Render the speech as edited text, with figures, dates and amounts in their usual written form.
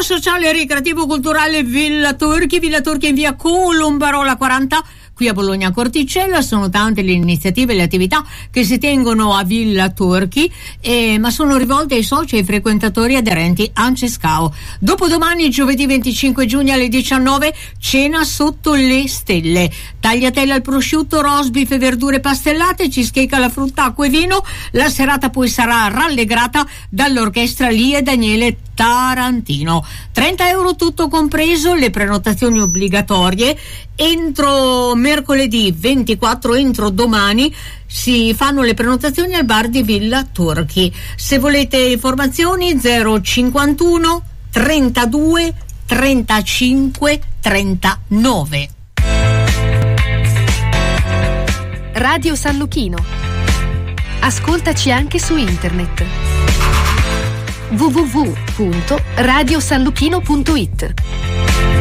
sociale, ricreativo, culturale Villa Turchi in via Colombarola 40. Qui a Bologna Corticella sono tante le iniziative e le attività che si tengono a Villa Turchi, ma sono rivolte ai soci e ai frequentatori aderenti Ancescao. Dopodomani, giovedì 25 giugno alle 19, cena sotto le stelle. Tagliatelle al prosciutto, rosbif e verdure pastellate, cheesecake alla frutta, acqua e vino. La serata poi sarà rallegrata dall'orchestra Lia e Daniele Tarantino. 30 euro tutto compreso, le prenotazioni obbligatorie. Entro mercoledì 24, entro domani, si fanno le prenotazioni al bar di Villa Turchi. Se volete informazioni 051 32 35 39. Radio San Luchino. Ascoltaci anche su internet. www.radiosanluchino.it.